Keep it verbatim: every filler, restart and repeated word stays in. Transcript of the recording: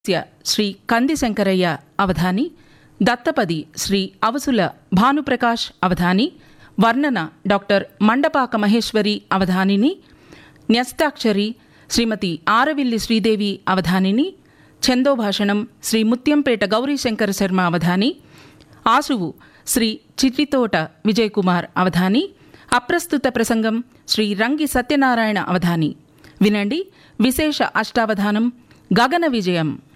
శ్రీ కంది శంకరయ్య అవధాని, దత్తపది శ్రీ అవసుల భానుప్రకాష్ అవధాని, వర్ణన డాక్టర్ మండపాక మహేశ్వరి అవధానిని, న్యస్తాక్షరి శ్రీమతి ఆరవిల్లి శ్రీదేవి అవధానిని, ఛందోభాషణం శ్రీ ముత్యంపేట గౌరీశంకర శర్మ అవధాని, ఆశువు శ్రీ చిట్టితోట విజయకుమార్ అవధాని, అప్రస్తుత ప్రసంగం శ్రీ రంగి సత్యనారాయణ అవధాని. వినండి విశేష అష్టావధానం గగన విజయం.